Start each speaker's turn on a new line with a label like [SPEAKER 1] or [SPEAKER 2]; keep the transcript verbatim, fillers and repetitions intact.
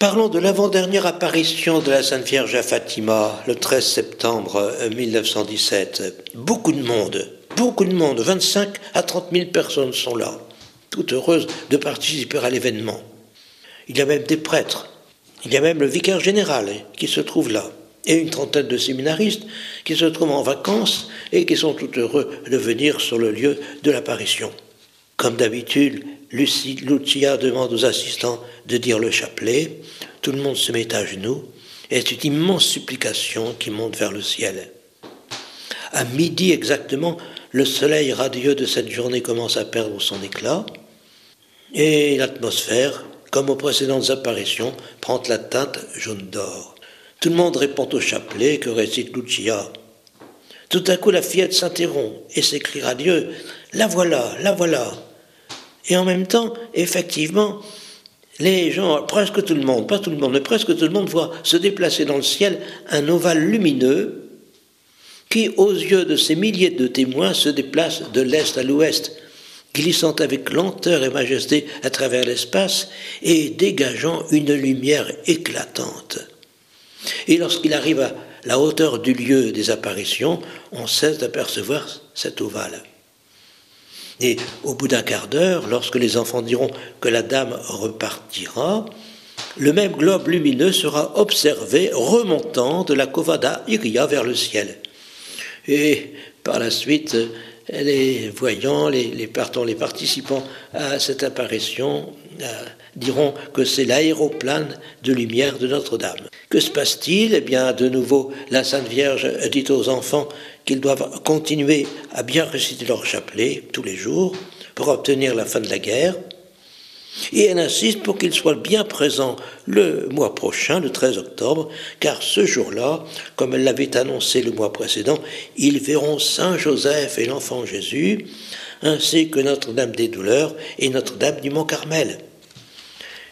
[SPEAKER 1] Parlons de l'avant-dernière apparition de la Sainte Vierge à Fatima, le treize septembre mille neuf cent dix-sept. Beaucoup de monde, beaucoup de monde, vingt-cinq à trente mille personnes sont là, toutes heureuses de participer à l'événement. Il y a même des prêtres, il y a même le vicaire général qui se trouve là, et une trentaine de séminaristes qui se trouvent en vacances et qui sont tout heureux de venir sur le lieu de l'apparition. Comme d'habitude, Lucie, Lucia demande aux assistants de dire le chapelet. Tout le monde se met à genoux et c'est une immense supplication qui monte vers le ciel. À midi exactement, le soleil radieux de cette journée commence à perdre son éclat et l'atmosphère, comme aux précédentes apparitions, prend la teinte jaune d'or. Tout le monde répond au chapelet que récite Lucia. Tout à coup, la fillette s'interrompt et s'écrie à Dieu « La voilà, la voilà !» Et en même temps, effectivement, les gens, presque tout le monde, pas tout le monde, mais presque tout le monde voit se déplacer dans le ciel un ovale lumineux qui, aux yeux de ces milliers de témoins, se déplace de l'est à l'ouest, glissant avec lenteur et majesté à travers l'espace et dégageant une lumière éclatante. Et lorsqu'il arrive à la hauteur du lieu des apparitions, on cesse d'apercevoir cet ovale. Et au bout d'un quart d'heure, lorsque les enfants diront que la dame repartira, le même globe lumineux sera observé remontant de la Cova Iria vers le ciel. Et par la suite, les voyants, les, les partants, les participants à cette apparition euh, diront que c'est l'aéroplane de lumière de Notre-Dame. Que se passe-t-il ? Eh bien, de nouveau, la Sainte Vierge dit aux enfants qu'ils doivent continuer à bien réciter leur chapelet tous les jours pour obtenir la fin de la guerre. Et elle insiste pour qu'ils soient bien présents le mois prochain, le treize octobre, car ce jour-là, comme elle l'avait annoncé le mois précédent, ils verront Saint Joseph et l'enfant Jésus, ainsi que Notre-Dame des Douleurs et Notre-Dame du Mont Carmel.